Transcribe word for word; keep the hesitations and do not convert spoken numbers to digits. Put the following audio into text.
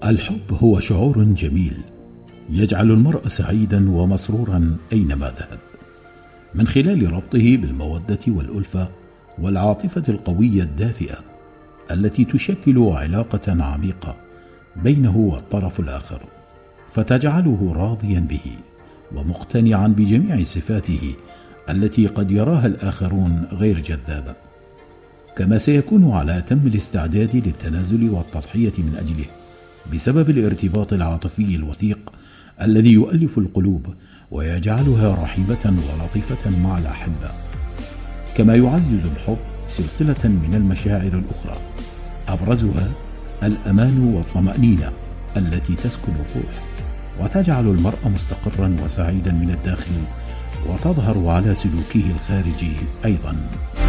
الحب هو شعور جميل يجعل المرء سعيدا ومسرورا أينما ذهب، من خلال ربطه بالمودة والألفة والعاطفة القوية الدافئة التي تشكل علاقة عميقة بينه والطرف الآخر، فتجعله راضيا به ومقتنعا بجميع صفاته التي قد يراها الآخرون غير جذابة، كما سيكون على أتم الاستعداد للتنازل والتضحية من أجله بسبب الارتباط العاطفي الوثيق الذي يؤلف القلوب ويجعلها رحيمة ولطيفة مع الأحبة. كما يعزز الحب سلسلة من المشاعر الأخرى أبرزها الأمان والطمأنينة التي تسكن الروح وتجعل المرء مستقرا وسعيدا من الداخل وتظهر على سلوكه الخارجي أيضا.